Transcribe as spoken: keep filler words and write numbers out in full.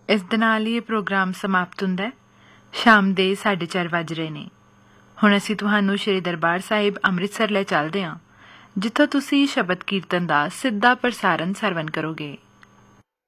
ਇਸ ਦੇ ਨਾਲ ਹੀ ਇਹ ਪ੍ਰੋਗਰਾਮ ਸਮਾਪਤ ਹੁੰਦਾ ਹੈ। ਸ਼ਾਮ ਦੇ ਸਾਢੇ ਚਾਰ ਵੱਜ ਰਹੇ ਨੇ। ਹੁਣ ਅਸੀਂ ਤੁਹਾਨੂੰ ਸ਼੍ਰੀ ਦਰਬਾਰ ਸਾਹਿਬ ਅੰਮ੍ਰਿਤਸਰ ਲੈ ਚੱਲਦੇ ਹਾਂ, ਜਿੱਥੋਂ ਤੁਸੀਂ ਸ਼ਬਦ ਕੀਰਤਨ ਦਾ ਸਿੱਧਾ ਪ੍ਰਸਾਰਨ ਸਰਵਣ ਕਰੋਗੇ।